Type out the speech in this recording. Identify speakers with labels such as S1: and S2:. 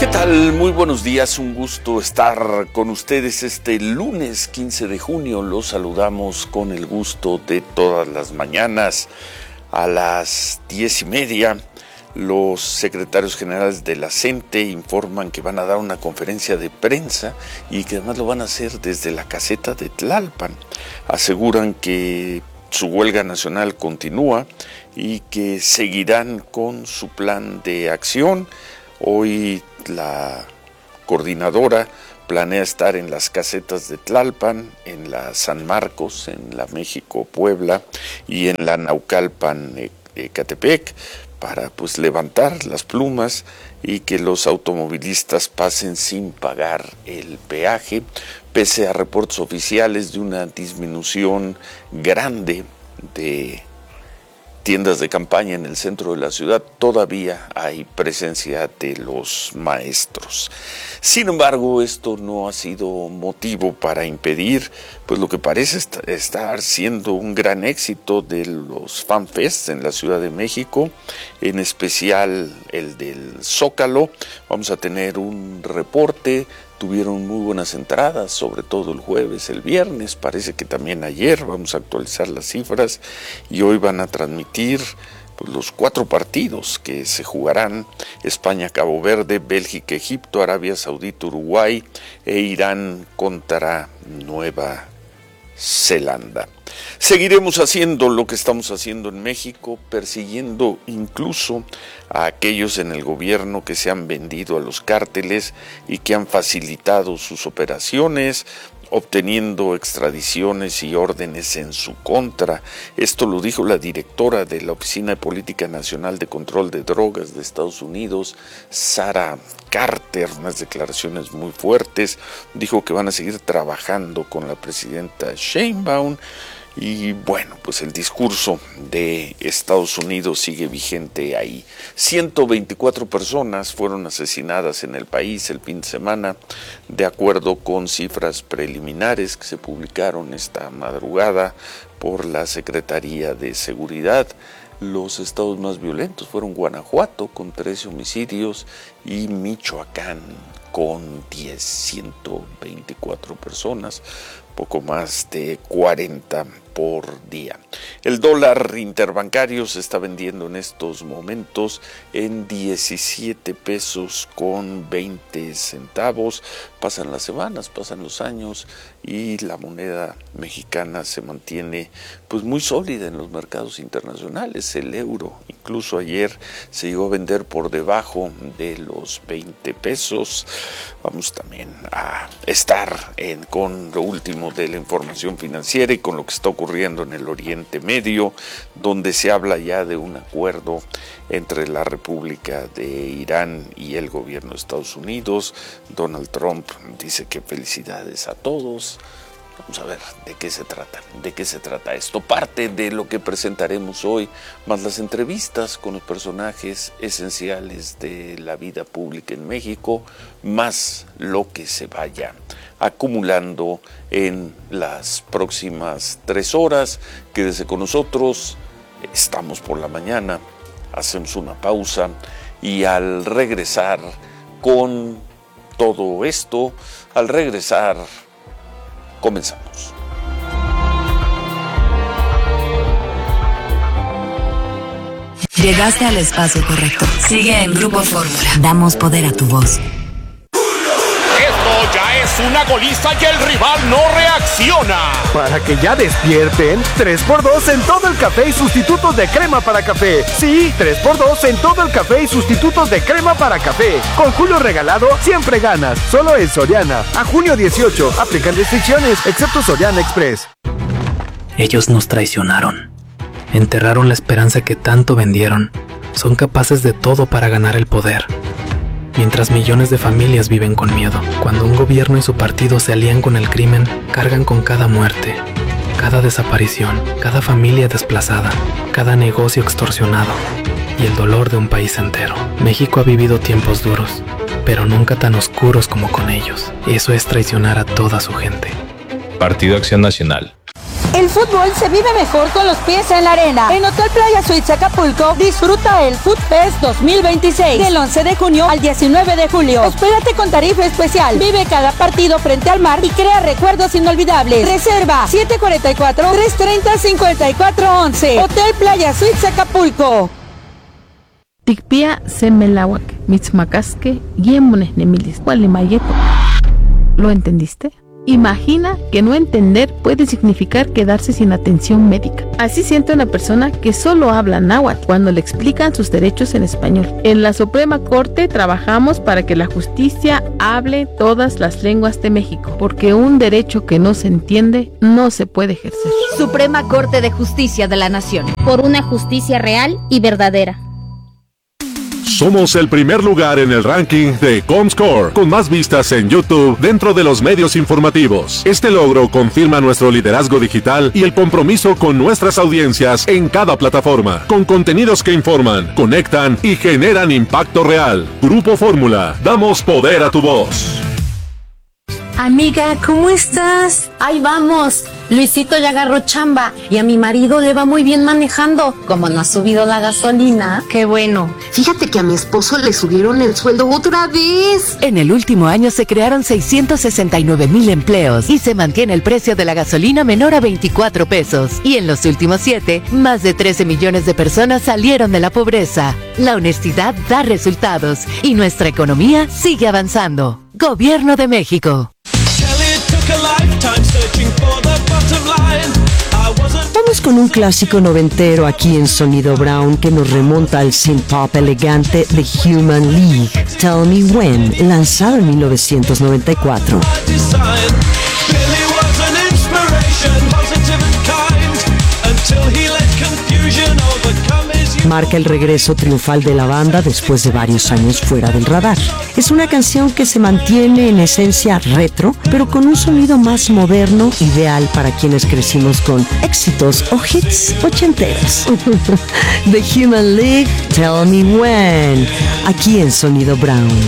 S1: tal? Muy buenos días, un gusto estar con ustedes este lunes 15 de junio. Los saludamos con el gusto de todas las mañanas. A las 10:30, los secretarios generales de la CENTE informan que van a dar una conferencia de prensa y que además lo van a hacer desde la caseta de Tlalpan. Aseguran que su huelga nacional continúa y que seguirán con su plan de acción. Hoy la coordinadora planea estar en las casetas de Tlalpan, en la San Marcos, en la México-Puebla y en la Naucalpan-Ecatepec para levantar las plumas y que los automovilistas pasen sin pagar el peaje, pese a reportes oficiales de una disminución grande de tiendas de campaña en el centro de la ciudad. Todavía hay presencia de los maestros. Sin embargo, esto no ha sido motivo para impedir lo que parece estar siendo un gran éxito de los FanFests en la Ciudad de México, en especial el del Zócalo. Vamos a tener un reporte. Tuvieron muy buenas entradas, sobre todo el jueves, el viernes, parece que también ayer. Vamos a actualizar las cifras y hoy van a transmitir los 4 partidos que se jugarán: España, Cabo Verde, Bélgica, Egipto, Arabia Saudita, Uruguay e Irán contra Nueva Zelanda. Seguiremos haciendo lo que estamos haciendo en México, persiguiendo incluso a aquellos en el gobierno que se han vendido a los cárteles y que han facilitado sus operaciones, obteniendo extradiciones y órdenes en su contra. Esto lo dijo la directora de la Oficina de Política Nacional de Control de Drogas de Estados Unidos, Sarah Carter, unas declaraciones muy fuertes. Dijo que van a seguir trabajando con la presidenta Sheinbaum. Y el discurso de Estados Unidos sigue vigente ahí. 124 personas fueron asesinadas en el país el fin de semana, de acuerdo con cifras preliminares que se publicaron esta madrugada por la Secretaría de Seguridad. Los estados más violentos fueron Guanajuato, con 13 homicidios, y Michoacán, con 124 personas, poco más de 40 por día. El dólar interbancario se está vendiendo en estos momentos en 17 pesos con 20 centavos. Pasan las semanas, pasan los años y la moneda mexicana se mantiene muy sólida en los mercados internacionales. El euro incluso ayer se llegó a vender por debajo de los 20 pesos. Vamos también a estar con lo último de la información financiera y con lo que está ocurriendo en el Oriente Medio, donde se habla ya de un acuerdo entre la República de Irán y el gobierno de Estados Unidos. Donald Trump dice que felicidades a todos. Vamos a ver de qué se trata esto. Parte de lo que presentaremos hoy, más las entrevistas con los personajes esenciales de la vida pública en México, más lo que se vaya acumulando en las próximas 3 horas. Quédese con nosotros, estamos por la mañana, hacemos una pausa y al regresar con todo esto, comenzamos.
S2: Llegaste al espacio correcto. Sigue en Grupo Fórmula. Damos poder a tu voz.
S3: Ya es una goliza y el rival no reacciona.
S4: Para que ya despierten, 3x2 en todo el café y sustitutos de crema para café. Sí, 3x2 en todo el café y sustitutos de crema para café. Con Julio Regalado siempre ganas. Solo en Soriana. A junio 18. Aplican restricciones, excepto Soriana Express.
S5: Ellos nos traicionaron. Enterraron la esperanza que tanto vendieron. Son capaces de todo para ganar el poder. Mientras millones de familias viven con miedo, cuando un gobierno y su partido se alían con el crimen, cargan con cada muerte, cada desaparición, cada familia desplazada, cada negocio extorsionado y el dolor de un país entero. México ha vivido tiempos duros, pero nunca tan oscuros como con ellos. Eso es traicionar a toda su gente.
S6: Partido Acción Nacional. El fútbol se vive mejor con los pies en la arena. En Hotel Playa Suites Acapulco, disfruta el Food Fest 2026 del 11 de junio al 19 de julio. Hospédate con tarifa especial. Vive cada partido frente al mar y crea recuerdos inolvidables. Reserva 744-330-5411. Hotel Playa Suites Acapulco.
S7: Tikpia semelawak, mitzmacasque, yemones nemilis, gualimayeto. ¿Lo entendiste? Imagina que no entender puede significar quedarse sin atención médica. Así siente una persona que solo habla náhuatl cuando le explican sus derechos en español. En la Suprema Corte trabajamos para que la justicia hable todas las lenguas de México, porque un derecho que no se entiende no se puede ejercer.
S8: Suprema Corte de Justicia de la Nación. Por una justicia real y verdadera.
S9: Somos el primer lugar en el ranking de Comscore, con más vistas en YouTube dentro de los medios informativos. Este logro confirma nuestro liderazgo digital y el compromiso con nuestras audiencias en cada plataforma, con contenidos que informan, conectan y generan impacto real. Grupo Fórmula, damos poder a tu voz.
S10: Amiga, ¿cómo estás? Ahí vamos. Luisito ya agarró chamba y a mi marido le va muy bien manejando. Como no ha subido la gasolina. Qué bueno.
S11: Fíjate que a mi esposo le subieron el sueldo otra vez.
S12: En el último año se crearon 669,000 empleos y se mantiene el precio de la gasolina menor a 24 pesos. Y en los últimos 7, más de 13 millones de personas salieron de la pobreza. La honestidad da resultados y nuestra economía sigue avanzando. Gobierno de México.
S13: Vamos con un clásico noventero aquí en Sonido Brown que nos remonta al synth-pop elegante The Human League, Tell Me When, lanzado en 1994. Marca el regreso triunfal de la banda después de varios años fuera del radar. Es una canción que se mantiene en esencia retro, pero con un sonido más moderno, ideal para quienes crecimos con éxitos o hits ochenteros. The Human League, Tell Me When, aquí en Sonido Brown.